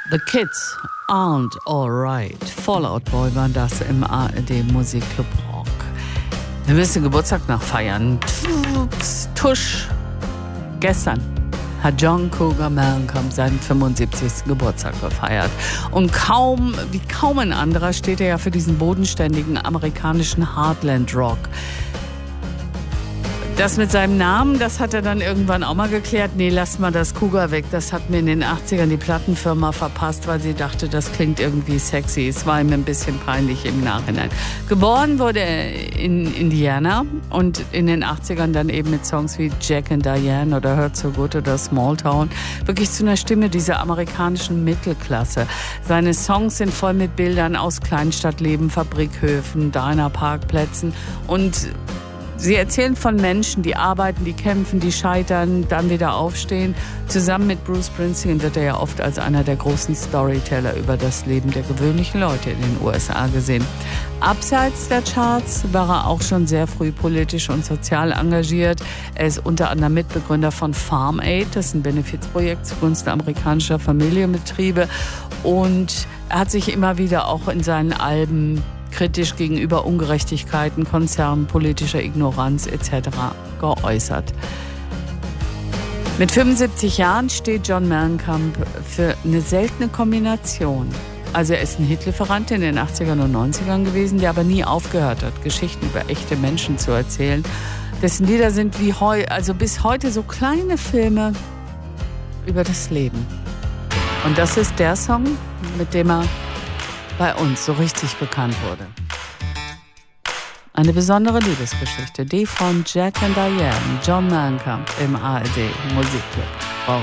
The Kids Aren't Alright. Fallout Boy war das im ARD Musikclub Rock. Wir müssen Geburtstag nachfeiern. Tusch. Gestern hat John Cougar Mellencamp seinen 75. Geburtstag gefeiert. Und wie kaum ein anderer steht er ja für diesen bodenständigen amerikanischen Heartland Rock. Das mit seinem Namen, das hat er dann irgendwann auch mal geklärt. Nee, lasst mal das Cougar weg. Das hat mir in den 80ern die Plattenfirma verpasst, weil sie dachte, das klingt irgendwie sexy. Es war ihm ein bisschen peinlich im Nachhinein. Geboren wurde er in Indiana und in den 80ern dann eben mit Songs wie Jack and Diane oder Hurt So Good oder Small Town wirklich zu einer Stimme dieser amerikanischen Mittelklasse. Seine Songs sind voll mit Bildern aus Kleinstadtleben, Fabrikhöfen, Diner-Parkplätzen und sie erzählen von Menschen, die arbeiten, die kämpfen, die scheitern, dann wieder aufstehen. Zusammen mit Bruce Springsteen wird er ja oft als einer der großen Storyteller über das Leben der gewöhnlichen Leute in den USA gesehen. Abseits der Charts war er auch schon sehr früh politisch und sozial engagiert. Er ist unter anderem Mitbegründer von Farm Aid, das ist ein Benefizprojekt zugunsten amerikanischer Familienbetriebe. Und er hat sich immer wieder auch in seinen Alben kritisch gegenüber Ungerechtigkeiten, Konzernen, politischer Ignoranz etc. geäußert. Mit 75 Jahren steht John Mellencamp für eine seltene Kombination. Also er ist ein Hitlieferant in den 80ern und 90ern gewesen, der aber nie aufgehört hat, Geschichten über echte Menschen zu erzählen. Dessen Lieder sind bis heute so kleine Filme über das Leben. Und das ist der Song, mit dem er bei uns so richtig bekannt wurde. Eine besondere Liebesgeschichte, die von Jack and Diane, John Mellencamp im ARD Musikclub.